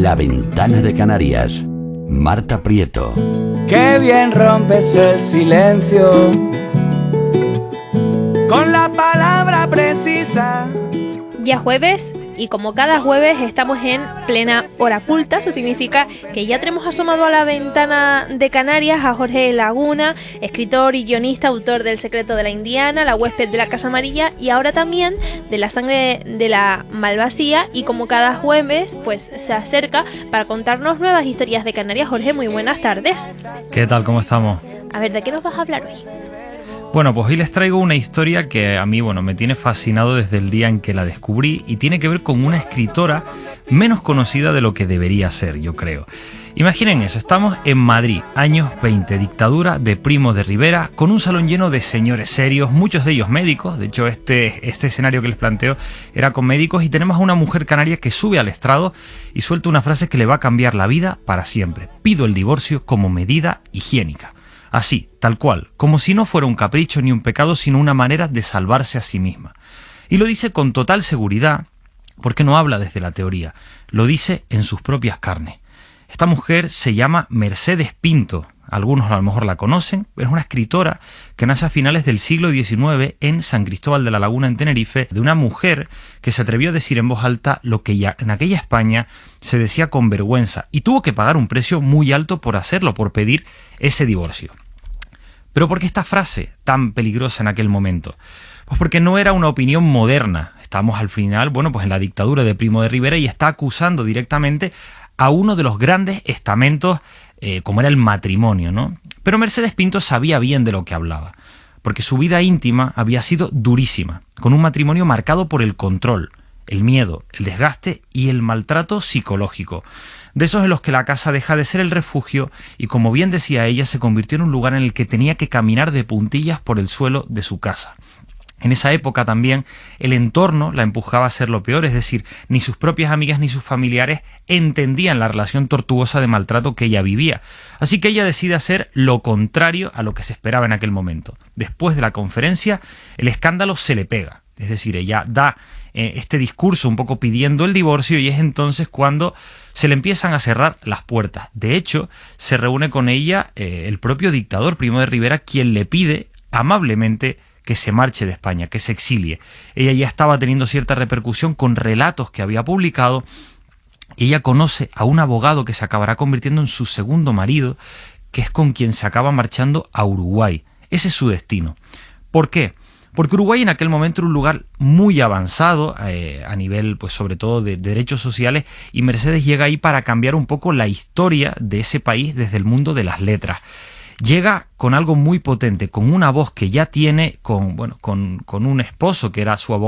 La Ventana de Canarias. Marta Prieto. Qué bien rompes el silencio con la palabra precisa. Ya jueves, y como cada jueves estamos en plena hora culta. Eso significa que ya tenemos asomado a la Ventana de Canarias a Jorge Laguna, escritor y guionista, autor del Secreto de la Indiana, La huésped de la Casa Amarilla y ahora también de La sangre de la Malvasía. Y como cada jueves, pues se acerca para contarnos nuevas historias de Canarias. Jorge, muy buenas tardes. ¿Qué tal? ¿Cómo estamos? A ver, ¿de qué nos vas a hablar hoy? Bueno, pues hoy les traigo una historia que a mí, me tiene fascinado desde el día en que la descubrí y tiene que ver con una escritora menos conocida de lo que debería ser, yo creo. Imaginen eso, estamos en Madrid, años 20, dictadura de Primo de Rivera, con un salón lleno de señores serios, muchos de ellos médicos. De hecho, este escenario que les planteo era con médicos, y tenemos a una mujer canaria que sube al estrado y suelta una frase que le va a cambiar la vida para siempre. Pido el divorcio como medida higiénica. Así, tal cual, como si no fuera un capricho ni un pecado, sino una manera de salvarse a sí misma. Y lo dice con total seguridad, porque no habla desde la teoría, lo dice en sus propias carnes. Esta mujer se llama Mercedes Pinto. Algunos a lo mejor la conocen, pero es una escritora que nace a finales del siglo XIX en San Cristóbal de la Laguna, en Tenerife, de una mujer que se atrevió a decir en voz alta lo que ya en aquella España se decía con vergüenza, y tuvo que pagar un precio muy alto por hacerlo, por pedir ese divorcio. ¿Pero por qué esta frase tan peligrosa en aquel momento? Pues porque no era una opinión moderna. Estamos al final, pues en la dictadura de Primo de Rivera, y está acusando directamente a uno de los grandes estamentos, como era el matrimonio, ¿no? Pero Mercedes Pinto sabía bien de lo que hablaba, porque su vida íntima había sido durísima, con un matrimonio marcado por el control, el miedo, el desgaste y el maltrato psicológico. De esos en los que la casa deja de ser el refugio y, como bien decía ella, se convirtió en un lugar en el que tenía que caminar de puntillas por el suelo de su casa. En esa época también el entorno la empujaba a ser lo peor, es decir, ni sus propias amigas ni sus familiares entendían la relación tortuosa de maltrato que ella vivía. Así que ella decide hacer lo contrario a lo que se esperaba en aquel momento. Después de la conferencia, el escándalo se le pega. Es decir, ella da este discurso un poco pidiendo el divorcio, y es entonces cuando se le empiezan a cerrar las puertas. De hecho, se reúne con ella el propio dictador Primo de Rivera, quien le pide amablemente que se marche de España, que se exilie. Ella ya estaba teniendo cierta repercusión con relatos que había publicado, y ella conoce a un abogado que se acabará convirtiendo en su segundo marido, que es con quien se acaba marchando a Uruguay. Ese es su destino. ¿Por qué? Porque Uruguay en aquel momento era un lugar muy avanzado a nivel, pues sobre todo de derechos sociales, y Mercedes llega ahí para cambiar un poco la historia de ese país desde el mundo de las letras. Llega con algo muy potente, con una voz que ya tiene, con un esposo que era su abogado,